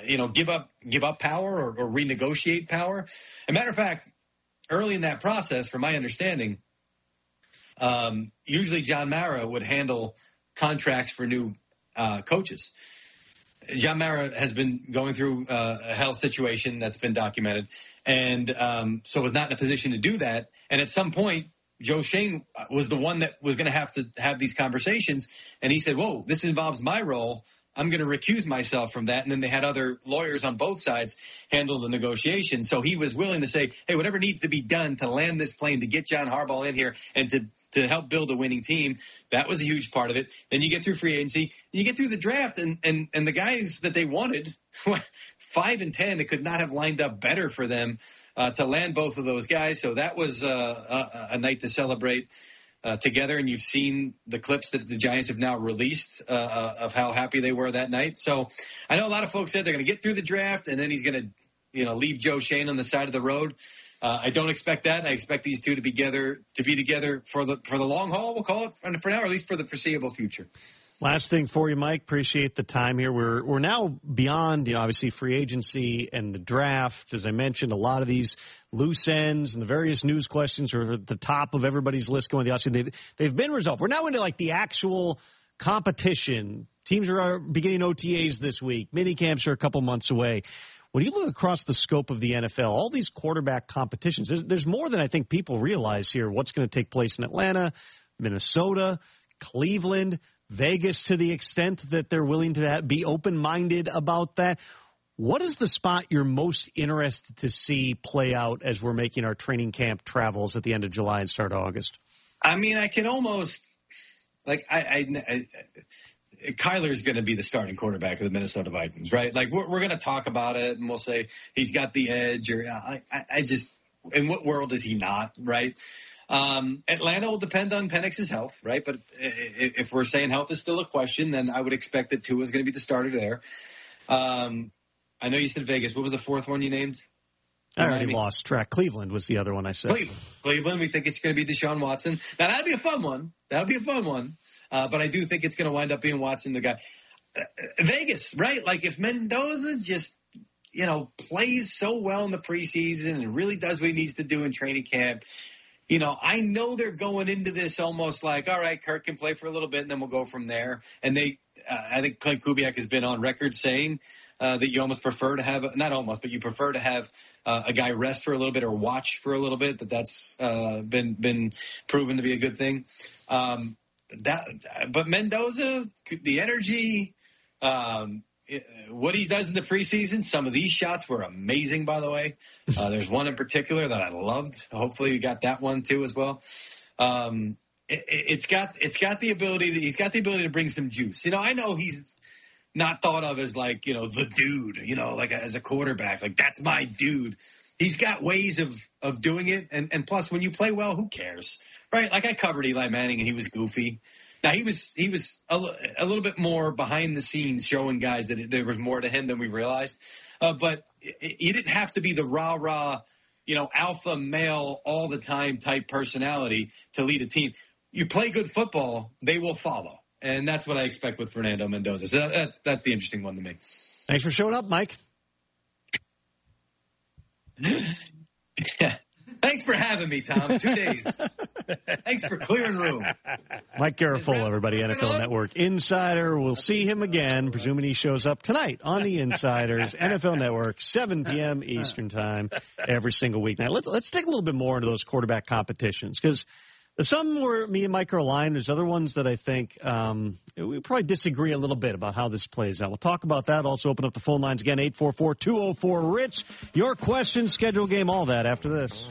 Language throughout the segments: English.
give up power or renegotiate power. As a matter of fact, early in that process, from my understanding, usually John Mara would handle contracts for new coaches. John Mara has been going through a health situation that's been documented, and so was not in a position to do that. And at some point, Joe Schoen was the one that was going to have these conversations, and he said, whoa, this involves my role. I'm going to recuse myself from that. And then they had other lawyers on both sides handle the negotiations. So he was willing to say, hey, whatever needs to be done to land this plane, to get John Harbaugh in here and to help build a winning team. That was a huge part of it. Then you get through free agency, you get through the draft, and the guys that they wanted, 5 and 10, it could not have lined up better for them to land both of those guys. So that was a night to celebrate together, and you've seen the clips that the Giants have now released of how happy they were that night. So I know a lot of folks said they're going to get through the draft, and then he's going to leave Joe Schoen on the side of the road. I don't expect that. I expect these two to be together for the long haul, we'll call it, for now, or at least for the foreseeable future. Last thing for you, Mike. Appreciate the time here. We're now beyond, obviously free agency and the draft. As I mentioned, a lot of these loose ends and the various news questions are at the top of everybody's list going to the offseason. They've been resolved. We're now into like the actual competition. Teams are beginning OTAs this week. Mini camps are a couple months away. When you look across the scope of the NFL, all these quarterback competitions, there's more than I think people realize here. What's going to take place in Atlanta, Minnesota, Cleveland, Vegas, to the extent that they're willing to be open-minded about that. What is the spot you're most interested to see play out as we're making our training camp travels at the end of July and start of August? I mean, I can almost Kyler's going to be the starting quarterback of the Minnesota Vikings, right? Like we're going to talk about it and we'll say he's got the edge, or I just, in what world is he not, right? Atlanta will depend on Penix's health, right? But if we're saying health is still a question, then I would expect that Tua is going to be the starter there. I know you said Vegas. What was the fourth one you named? I already lost track. Cleveland was the other one I said. Cleveland. We think it's going to be Deshaun Watson. Now, that'll be a fun one. But I do think it's going to wind up being Watson, the guy. Vegas, right? Like if Mendoza just, plays so well in the preseason and really does what he needs to do in training camp, I know they're going into this almost like, all right, Kirk can play for a little bit and then we'll go from there. And I think Clint Kubiak has been on record saying that you almost prefer to have, not almost, but you prefer to have a guy rest for a little bit or watch for a little bit. That's been proven to be a good thing. But Mendoza, the energy, what he does in the preseason, some of these shots were amazing, by the way. There's one in particular that I loved. Hopefully you got that one too as well. He's got the ability to bring some juice. I know he's not thought of as like, the dude, like as a quarterback, like that's my dude. He's got ways of doing it. And plus when you play well, who cares? Right? Like I covered Eli Manning and he was goofy. Now he was a little bit more behind the scenes, showing guys that there was more to him than we realized. But he didn't have to be the rah-rah, alpha male all the time type personality to lead a team. You play good football, they will follow. And that's what I expect with Fernando Mendoza. So that's the interesting one to me. Thanks for showing up, Mike. Thanks for having me, Tom. 2 days. Thanks for clearing room. Mike Garafolo, everybody, NFL Network Insider. We'll see him again, presuming he shows up tonight on the Insiders, NFL Network, 7 p.m. Eastern Time, every single week. Now, let's dig a little bit more into those quarterback competitions, because there's some where me and Mike are aligned. There's other ones that I think we probably disagree a little bit about how this plays out. We'll talk about that. Also open up the phone lines again, 844-204-RICH. Your questions, schedule game, all that after this.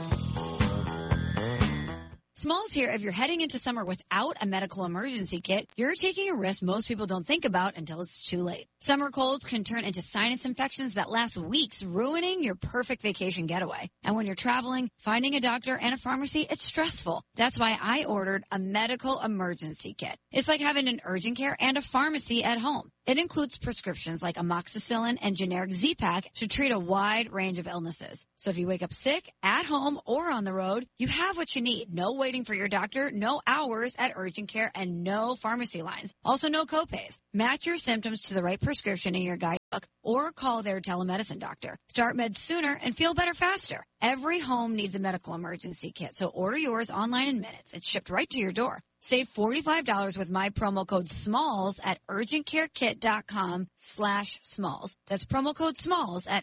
Smalls here. If you're heading into summer without a medical emergency kit, you're taking a risk most people don't think about until it's too late. Summer colds can turn into sinus infections that last weeks, ruining your perfect vacation getaway. And when you're traveling, finding a doctor and a pharmacy, it's stressful. That's why I ordered a medical emergency kit. It's like having an urgent care and a pharmacy at home. It includes prescriptions like amoxicillin and generic Z-Pak to treat a wide range of illnesses. So if you wake up sick, at home, or on the road, you have what you need. No waiting for your doctor, no hours at urgent care, and no pharmacy lines. Also, no copays. Match your symptoms to the right prescription in your guidebook or call their telemedicine doctor. Start meds sooner and feel better faster. Every home needs a medical emergency kit, so order yours online in minutes. It's shipped right to your door. Save $45 with my promo code SMALLS at urgentcarekit.com/smalls. That's promo code SMALLS at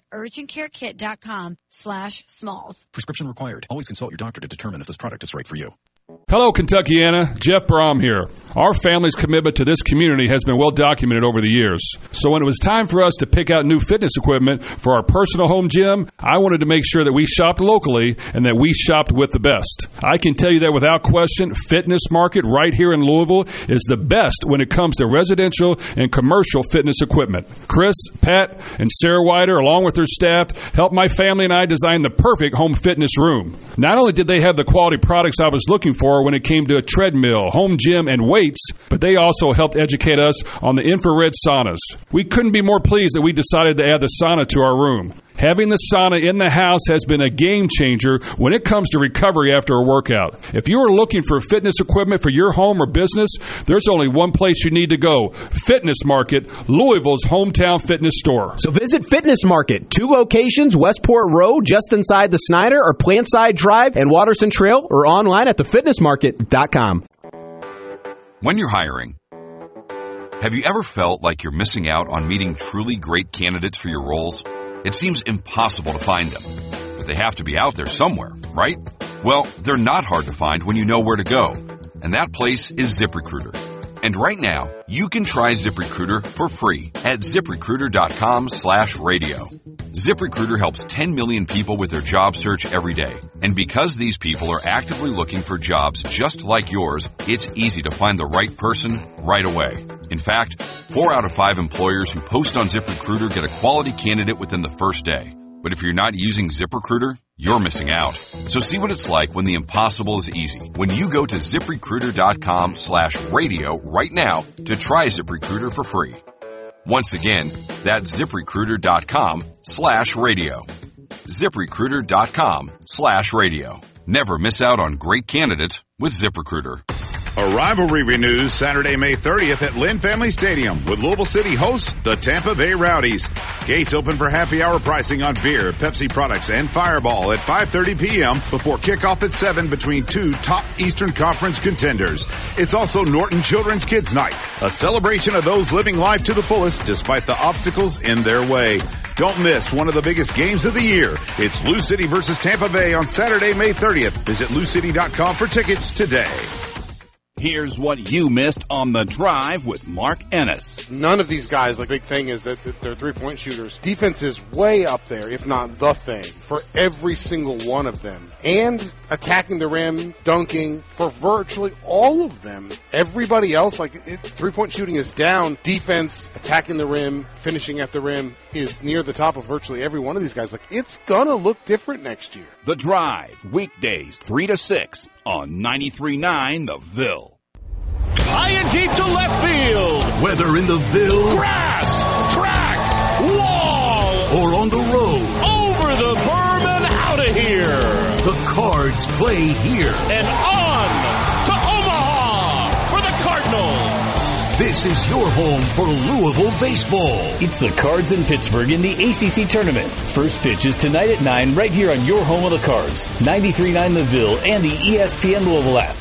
urgentcarekit.com/smalls. Prescription required. Always consult your doctor to determine if this product is right for you. Hello, Kentuckiana. Jeff Brom here. Our family's commitment to this community has been well documented over the years. So when it was time for us to pick out new fitness equipment for our personal home gym, I wanted to make sure that we shopped locally and that we shopped with the best. I can tell you that without question, Fitness Market right here in Louisville is the best when it comes to residential and commercial fitness equipment. Chris, Pat, and Sarah Wider, along with their staff, helped my family and I design the perfect home fitness room. Not only did they have the quality products I was looking for when it came to a treadmill, home gym, and weights, but they also helped educate us on the infrared saunas. We couldn't be more pleased that we decided to add the sauna to our room. Having the sauna in the house has been a game changer when it comes to recovery after a workout. If you are looking for fitness equipment for your home or business, there's only one place you need to go: Fitness Market, Louisville's hometown fitness store. So visit Fitness Market, 2 locations, Westport Road, just inside the Snyder, or Plantside Drive and Watterson Trail, or online at thefitnessmarket.com. When you're hiring, have you ever felt like you're missing out on meeting truly great candidates for your roles? It seems impossible to find them, but they have to be out there somewhere, right? Well, they're not hard to find when you know where to go, and that place is ZipRecruiter. And right now, you can try ZipRecruiter for free at ZipRecruiter.com/radio. ZipRecruiter helps 10 million people with their job search every day. And because these people are actively looking for jobs just like yours, it's easy to find the right person right away. In fact, 4 out of 5 employers who post on ZipRecruiter get a quality candidate within the first day. But if you're not using ZipRecruiter, you're missing out. So see what it's like when the impossible is easy. When you go to ZipRecruiter.com/radio right now to try ZipRecruiter for free. Once again, that's ZipRecruiter.com/radio. ZipRecruiter.com/radio. Never miss out on great candidates with ZipRecruiter. A rivalry renews Saturday, May 30th at Lynn Family Stadium with Louisville City hosts the Tampa Bay Rowdies. Gates open for happy hour pricing on beer, Pepsi products, and Fireball at 5:30 p.m. before kickoff at 7 between 2 top Eastern Conference contenders. It's also Norton Children's Kids Night, a celebration of those living life to the fullest despite the obstacles in their way. Don't miss one of the biggest games of the year. It's Lou City versus Tampa Bay on Saturday, May 30th. Visit LouCity.com for tickets today. Here's what you missed on The Drive with Mark Ennis. None of these guys, like, big thing is that they're three-point shooters. Defense is way up there, if not the thing, for every single one of them. And attacking the rim, dunking, for virtually all of them. Everybody else, three-point shooting is down. Defense, attacking the rim, finishing at the rim is near the top of virtually every one of these guys. It's gonna look different next year. The Drive, weekdays 3 to 6 on 93.9 The Ville. High and deep to left field. Whether in the Ville, grass, track, wall, or on the road, over the berm and out of here. The Cards play here. And on to Omaha for the Cardinals. This is your home for Louisville baseball. It's the Cards in Pittsburgh in the ACC tournament. First pitch is tonight at 9 right here on your home of the Cards. 93.9 The Ville and the ESPN Louisville app.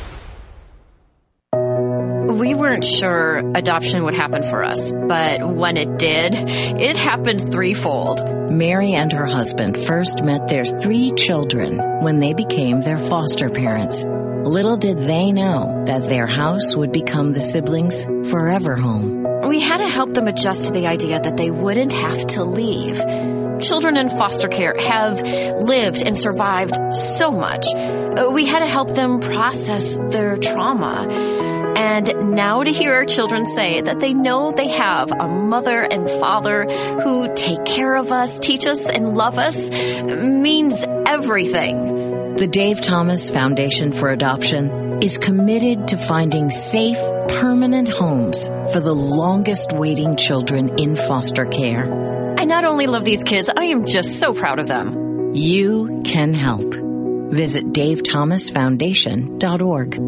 We weren't sure adoption would happen for us, but when it did, it happened threefold. Mary and her husband first met their 3 children when they became their foster parents. Little did they know that their house would become the siblings' forever home. We had to help them adjust to the idea that they wouldn't have to leave. Children in foster care have lived and survived so much. We had to help them process their trauma. And now to hear our children say that they know they have a mother and father who take care of us, teach us, and love us means everything. The Dave Thomas Foundation for Adoption is committed to finding safe, permanent homes for the longest waiting children in foster care. I not only love these kids, I am just so proud of them. You can help. Visit DaveThomasFoundation.org.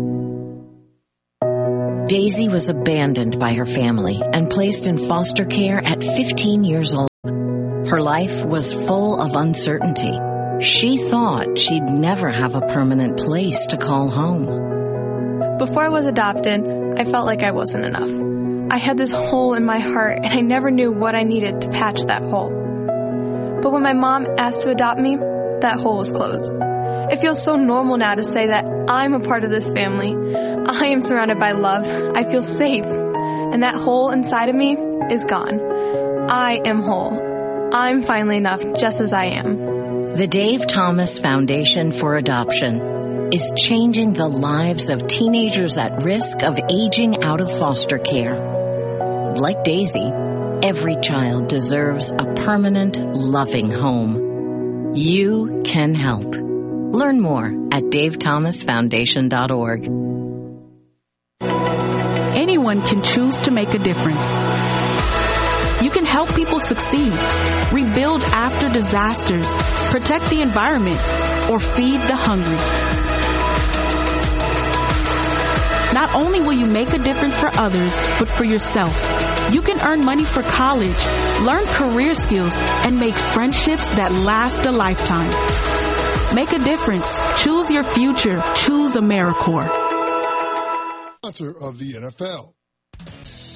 Daisy was abandoned by her family and placed in foster care at 15 years old. Her life was full of uncertainty. She thought she'd never have a permanent place to call home. Before I was adopted, I felt like I wasn't enough. I had this hole in my heart, and I never knew what I needed to patch that hole. But when my mom asked to adopt me, that hole was closed. It feels so normal now to say that I'm a part of this family. I am surrounded by love. I feel safe. And that hole inside of me is gone. I am whole. I'm finally enough just as I am. The Dave Thomas Foundation for Adoption is changing the lives of teenagers at risk of aging out of foster care. Like Daisy, every child deserves a permanent, loving home. You can help. Learn more at DaveThomasFoundation.org. Anyone can choose to make a difference. You can help people succeed, rebuild after disasters, protect the environment, or feed the hungry. Not only will you make a difference for others, but for yourself. You can earn money for college, learn career skills, and make friendships that last a lifetime. Make a difference. Choose your future. Choose AmeriCorps. Sponsor of the NFL.